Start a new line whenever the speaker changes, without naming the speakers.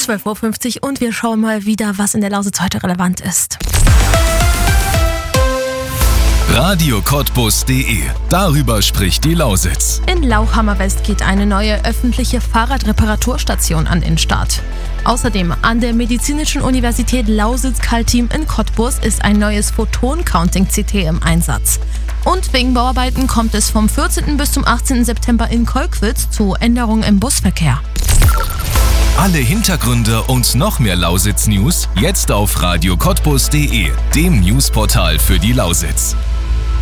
12.50 Uhr und wir schauen mal wieder, was in der Lausitz heute relevant ist.
Radio-Cottbus.de. Darüber spricht die Lausitz.
In Lauchhammer West geht eine neue öffentliche Fahrradreparaturstation an den Start. Außerdem an der Medizinischen Universität Lausitz-Kaltim in Cottbus ist ein neues Photon-Counting-CT im Einsatz. Und wegen Bauarbeiten kommt es vom 14. bis zum 18. September in Kolkwitz zu Änderungen im Busverkehr.
Alle Hintergründe und noch mehr Lausitz-News jetzt auf Radio-Cottbus.de, dem Newsportal für die Lausitz.